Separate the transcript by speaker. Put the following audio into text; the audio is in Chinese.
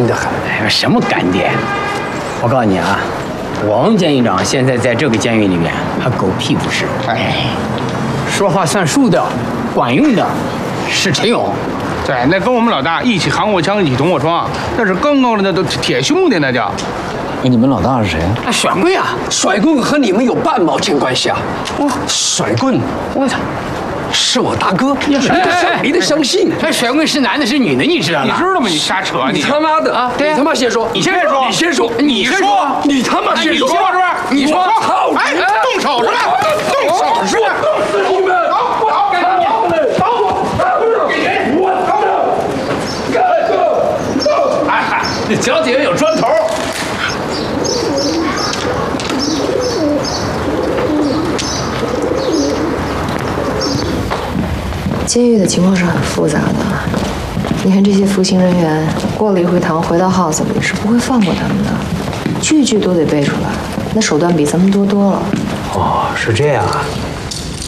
Speaker 1: 硬得很。
Speaker 2: 哎，什么干爹？我告诉你啊，王监狱长现在在这个监狱里面还狗屁不是。哎，说话算数的，管用的是陈勇。
Speaker 3: 对，那跟我们老大一起扛过枪，一起同过窗，那是刚刚的那都铁兄弟，那叫。
Speaker 4: 哎，你们老大是谁啊？
Speaker 2: 甩棍啊！
Speaker 1: 甩棍和你们有半毛钱关系啊！甩棍，
Speaker 2: 我操！
Speaker 1: 是我大哥，你得相信。
Speaker 2: 这甩棍是男的，是女的，你知道吗？
Speaker 3: 你知道吗？你瞎扯！
Speaker 1: 你他妈的啊！
Speaker 2: 对
Speaker 1: 你他妈先说，
Speaker 3: 你先说，
Speaker 1: 你先说，
Speaker 3: 你说，
Speaker 1: 你他妈先说，
Speaker 3: 你说是吧？
Speaker 1: 你说，
Speaker 3: 哎，动手是吧？动手是吧？
Speaker 1: 动死你们！
Speaker 4: 这脚底下有砖头。
Speaker 5: 监狱的情况是很复杂的，你看这些服刑人员过了一回堂，回到 house 里是不会放过他们的，句句都得背出来，那手段比咱们多多了。
Speaker 1: 哦，是这样啊。